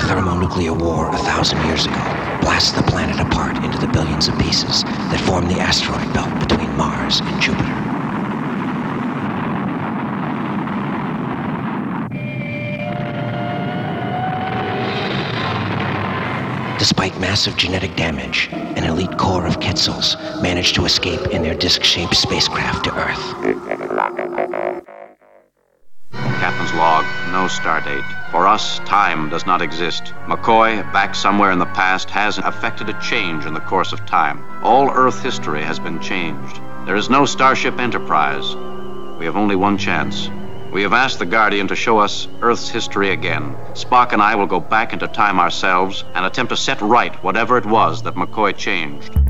thermonuclear war 1,000 years ago blasts the planet apart into the billions of pieces that form the asteroid belt between Mars and Jupiter. Despite massive genetic damage, an elite core of Quetzals managed to escape in their disc-shaped spacecraft to Earth. Captain's log, no stardate. For us, time does not exist. McCoy, back somewhere in the past, has effected a change in the course of time. All Earth history has been changed. There is no Starship Enterprise. We have only one chance. We have asked the Guardian to show us Earth's history again. Spock and I will go back into time ourselves and attempt to set right whatever it was that McCoy changed.